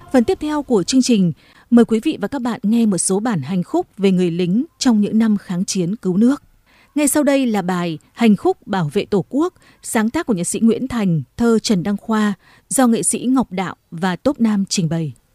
Phần tiếp theo của chương trình, mời quý vị và các bạn nghe một số bản hành khúc về người lính trong những năm kháng chiến cứu nước. Ngay sau đây là bài Hành khúc bảo vệ Tổ quốc, sáng tác của nhạc sĩ Nguyễn Thành, thơ Trần Đăng Khoa, do nghệ sĩ Ngọc Đạo và Tốp Nam trình bày.